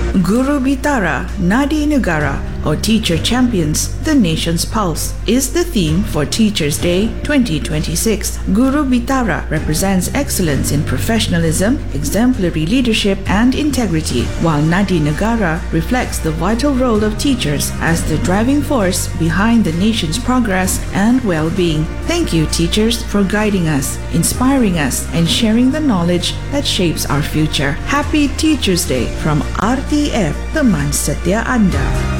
Guru Bitara, Nadi Negara, or Teacher Champions, the Nation's Pulse, is the theme for Teachers' Day 2026. Guru Bitara represents excellence in professionalism, exemplary leadership, and integrity, while Nadi Negara reflects the vital role of teachers as the driving force behind the nation's progress and well-being. Thank you, teachers, for guiding us, inspiring us, and sharing the knowledge that shapes our future. Happy Teachers' Day from RTF, teman setia Anda.